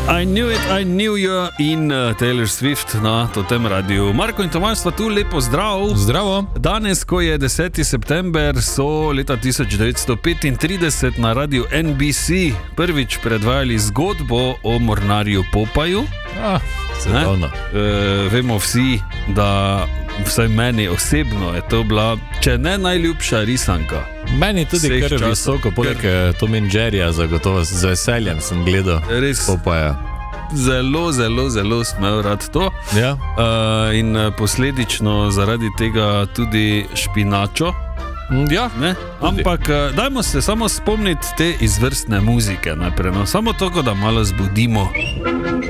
I knew you in Taylor Swift na tem radiju. Marko in Tomaž sva tu, lepo zdrav. Zdravo. Danes, ko je 10. september, so leta 1935 na radiju NBC prvič predvajali zgodbo o mornarju Popaju. Zabavno. Vemo vsi, da vsaj meni osebno je to bila, če ne najljubša risanka. Meni tudi kar visoko, poleg Tom and Jerryja zagotovo, z veseljem sem gledal Popaja. Zelo sem imel rad to. Ja. In posledično zaradi tega tudi špinačo. Ja. Ne? Ampak dajmo se samo spomniti te izvrstne muzike najprej. No? Samo toliko, da malo zbudimo.